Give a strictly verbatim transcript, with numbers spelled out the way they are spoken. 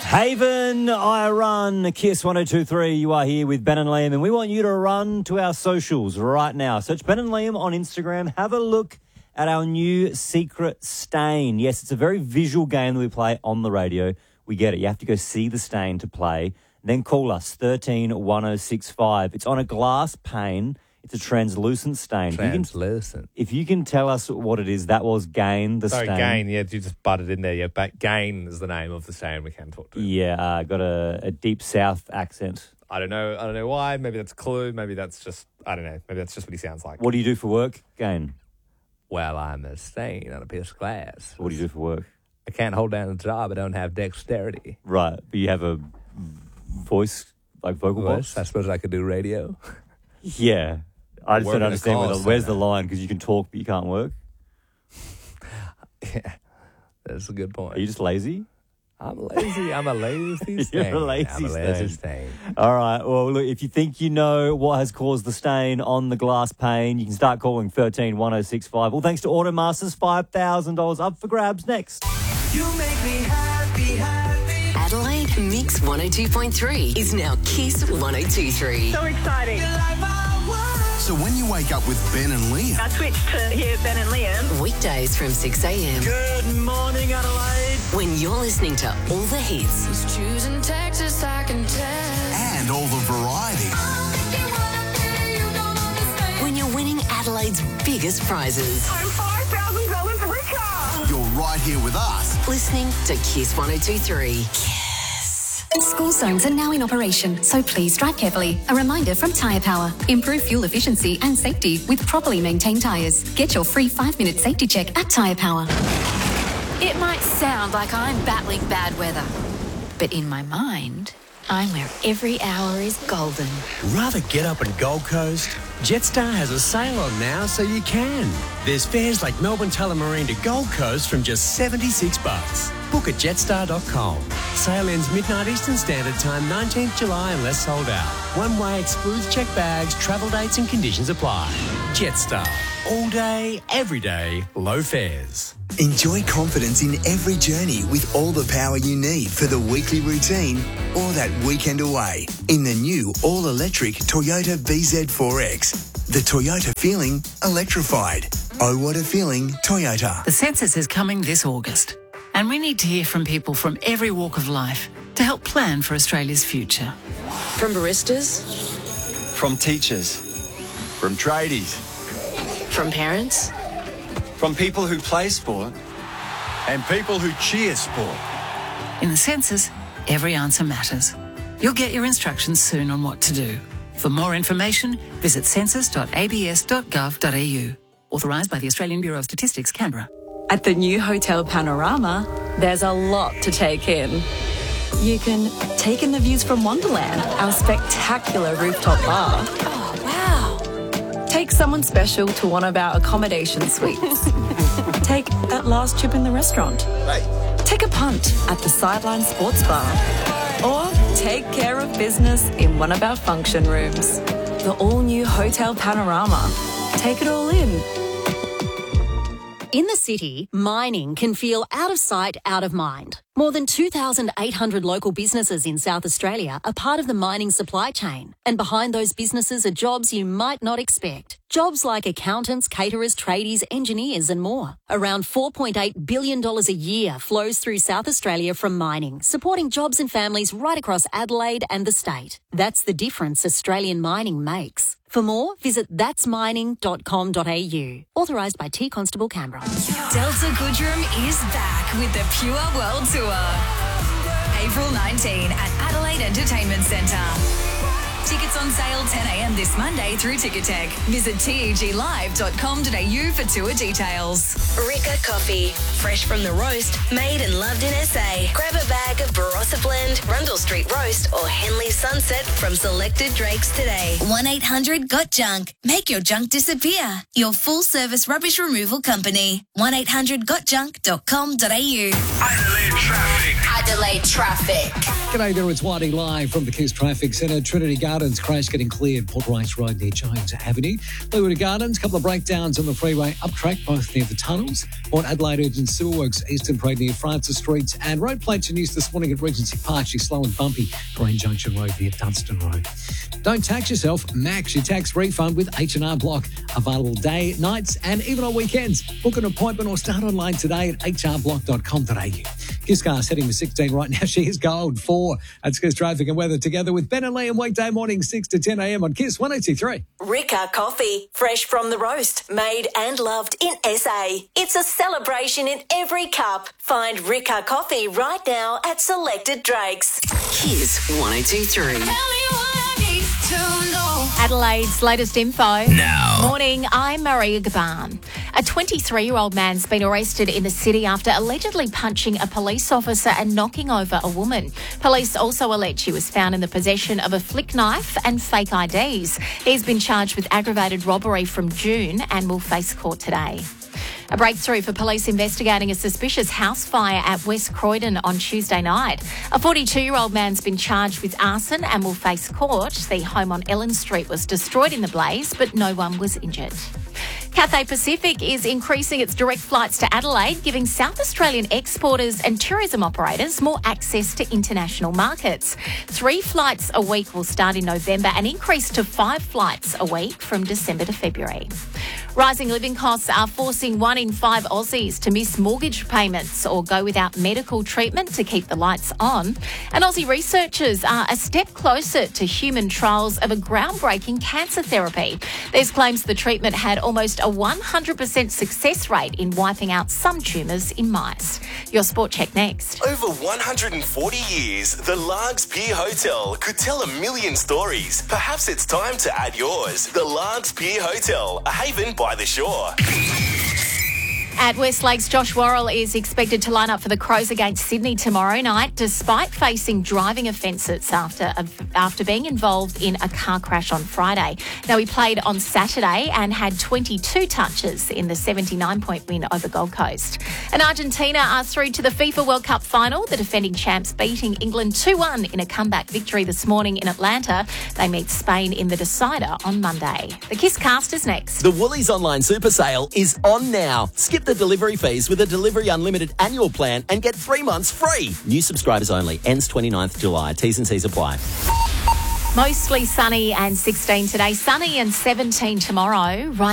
Haven, I run, Kiss one oh two three. You are here with Ben and Liam, and we want you to run to our socials right now. Search Ben and Liam on Instagram. Have a look at our new Secret Stain. Yes, it's a very visual game that we play on the radio. We get it. You have to go see the stain to play. Then call us, thirteen one oh six five. It's on a glass pane. It's a translucent stain. Translucent. If you can, if you can tell us what it is, that was Gain, the Sorry, stain. Gain. Yeah, you just butted in there. Yeah, but Gain is the name of the stain we can talk to. Yeah, uh, got a, a deep south accent. I don't know. I don't know why. Maybe that's a clue. Maybe that's just, I don't know. Maybe that's just what he sounds like. What do you do for work, Gain? Well, I'm a stain on a piece of glass. What do you do for work? I can't hold down a job. I don't have dexterity. Right, but you have a voice, like vocal box? I suppose I could do radio. Yeah. I just Work don't in a understand call where the, where's the centre. line, because you can talk but you can't work. Yeah, that's a good point. Are you just lazy? I'm lazy. I'm a lazy stain. You're a lazy I'm a lazy stain. stain. All right, well, look, if you think you know what has caused the stain on the glass pane, you can start calling thirteen one oh six five. Well, thanks to Automasters, five thousand dollars up for grabs next. You make me happy, happy. Adelaide Mix one oh two point three is now Kiss one oh two point three. So exciting. So when you wake up with Ben and Liam, I switched to hear Ben and Liam. Weekdays from six a.m. Good morning, Adelaide. when you're listening to all the hits It's choosing Texas, I can tell. and all the variety. when you're winning Adelaide's biggest prizes. I'm five thousand dollars richer. You're right here with us. Listening to Kiss one oh two point three. School zones are now in operation, so please drive carefully. A reminder from Tyre Power. Improve fuel efficiency and safety with properly maintained tyres. Get your free five-minute safety check at Tyre Power. It might sound like I'm battling bad weather, but in my mind, I'm where every hour is golden. Rather get up in Gold Coast? Jetstar has a sale on now, so you can. There's fares like Melbourne Tullamarine to Gold Coast from just seventy-six bucks. Book at jetstar dot com. Sale ends midnight Eastern Standard Time, nineteenth July, unless sold out. One way excludes check bags, travel dates and conditions apply. Jetstar. All day, every day, low fares. Enjoy confidence in every journey with all the power you need for the weekly routine or that weekend away in the new all-electric Toyota B Z four X. The Toyota feeling electrified. Oh, what a feeling, Toyota. The census is coming this August, and we need to hear from people from every walk of life to help plan for Australia's future. From baristas, From teachers, from tradies, from parents, from people who play sport, and people who cheer sport. In the census, every answer matters. You'll get your instructions soon on what to do. For more information, visit census dot a b s dot gov dot a u. Authorised by the Australian Bureau of Statistics, Canberra. At the new Hotel Panorama, there's a lot to take in. You can take in the views from Wonderland, our spectacular rooftop bar. Oh, wow. Take someone special to one of our accommodation suites. Take that last trip in the restaurant. Take a punt at the Sideline Sports Bar. Or take care of business in one of our function rooms. The all-new Hotel Panorama. Take it all in. In the city, mining can feel out of sight, out of mind. More than two thousand eight hundred local businesses in South Australia are part of the mining supply chain. And behind those businesses are jobs you might not expect. Jobs like accountants, caterers, tradies, engineers and more. Around four point eight billion dollars a year flows through South Australia from mining, supporting jobs and families right across Adelaide and the state. That's the difference Australian mining makes. For more, visit thats mining dot com dot a u. Authorised by T Constable Canberra. Delta Goodrem is back with the Pure World Tour. April nineteenth at Adelaide Entertainment Centre. Tickets on sale ten a.m. this Monday through Ticketek. Visit teg live dot com dot a u for tour details. Rika Coffee. Fresh from the roast, made and loved in S A. Grab a bag of Barossa Blend, Rundle Street Roast or Henley Sunset from selected Drakes today. one eight hundred got junk. Make your junk disappear. Your full-service rubbish removal company. one eight hundred got junk dot com dot a u. Adelaide traffic. Adelaide traffic. G'day there, it's Whitey live from the Kiss Traffic Centre. Trinity Gardens crash getting cleared. Port Rice Road near Jones Avenue. Leeward Gardens, couple of breakdowns on the freeway up track, both near the tunnels. Port Adelaide Urgent Sewer Works, Eastern Parade near Francis Street. And road plates in use this morning at Regency Park. She's slow and bumpy. Green Junction Road near Dunstan Road. Don't tax yourself. Max your tax refund with H and R Block. Available day, nights and even on weekends. Book an appointment or start online today at h r block dot com dot a u. Kiss Car's heading to sixteen right now. She is gold. Four. That's Kiss Traffic and Weather together with Ben and Liam weekday morning six to ten a m on Kiss one oh two three. Ricca Coffee, fresh from the roast, made and loved in S A. It's a celebration in every cup. Find Ricca Coffee right now at selected Drakes. Kiss one oh two three. Adelaide's latest info. Now. Morning, I'm Maria Gaban. A twenty-three-year-old man's been arrested in the city after allegedly punching a police officer and knocking over a woman. Police also allege he was found in the possession of a flick knife and fake I Ds. He's been charged with aggravated robbery from June and will face court today. A breakthrough for police investigating a suspicious house fire at West Croydon on Tuesday night. A forty-two-year-old man's been charged with arson and will face court. The home on Ellen Street was destroyed in the blaze, but no one was injured. Cathay Pacific is increasing its direct flights to Adelaide, giving South Australian exporters and tourism operators more access to international markets. Three flights a week will start in November and increase to five flights a week from December to February. Rising living costs are forcing one in five Aussies to miss mortgage payments or go without medical treatment to keep the lights on. And Aussie researchers are a step closer to human trials of a groundbreaking cancer therapy. There's claims the treatment had almost a one hundred percent success rate in wiping out some tumours in mice. Your Sport Check next. Over one hundred forty years, the Largs Pier Hotel could tell a million stories. Perhaps it's time to add yours. The Largs Pier Hotel, a haven by the shore. At West Lakes, Josh Worrell is expected to line up for the Crows against Sydney tomorrow night, despite facing driving offences after after being involved in a car crash on Friday. Now, he played on Saturday and had twenty-two touches in the seventy-nine point win over Gold Coast. And Argentina are through to the FIFA World Cup final, the defending champs beating England two one in a comeback victory this morning in Atlanta. They meet Spain in the decider on Monday. The Kiss Cast is next. The Woolies online super sale is on now. Skip the delivery fees with a Delivery Unlimited annual plan and get three months free. New subscribers only. Ends twenty-ninth of July. T's and C's apply. Mostly sunny and sixteen today. Sunny and seventeen tomorrow. Right